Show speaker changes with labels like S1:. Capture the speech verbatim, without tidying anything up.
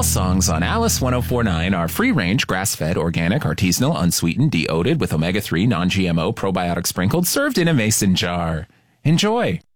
S1: All songs on Alice ten forty-nine are free-range, grass-fed, organic, artisanal, unsweetened, de-oated with omega three, non-G M O, probiotic sprinkled, served in a mason jar. Enjoy.